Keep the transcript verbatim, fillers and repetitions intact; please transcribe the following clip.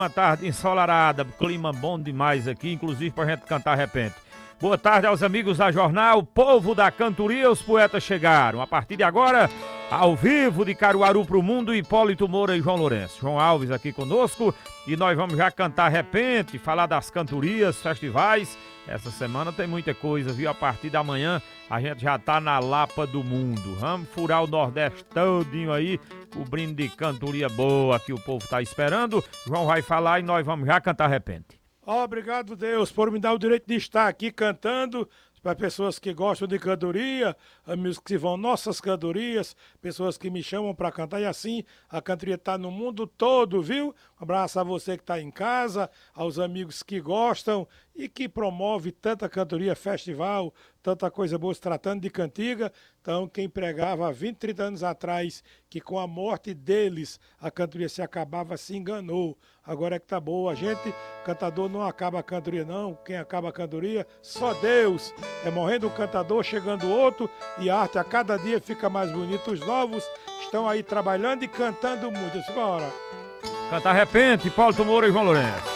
Uma tarde ensolarada, clima bom demais aqui, inclusive pra gente cantar repente. Boa tarde aos amigos da Jornal, povo da cantoria, os poetas chegaram. A partir de agora, ao vivo de Caruaru pro mundo, Hipólito Moura e João Lourenço. João Alves aqui conosco e nós vamos já cantar repente, falar das cantorias, festivais. Essa semana tem muita coisa, viu? A partir da manhã a gente já tá na Lapa do Mundo. Vamos furar o Nordeste todinho aí, cobrindo de cantoria boa que o povo tá esperando. João vai falar e nós vamos já cantar repente. Obrigado, Deus, por me dar o direito de estar aqui cantando para pessoas que gostam de cantoria, amigos que vão nossas cantorias, pessoas que me chamam para cantar, e assim a cantoria está no mundo todo, viu? Um abraço a você que está em casa, aos amigos que gostam e que promove tanta cantoria, festival, tanta coisa boa se tratando de cantiga. Então, quem pregava há vinte, trinta anos atrás que com a morte deles a cantoria se acabava, se enganou. Agora é que tá boa, a gente, cantador não acaba a cantoria não, quem acaba a cantoria, só Deus. É morrendo um cantador, chegando outro, e a arte a cada dia fica mais bonita. Os novos estão aí trabalhando e cantando muito. Bora! Cantar repente, Hipólito Moura e João Lourenço.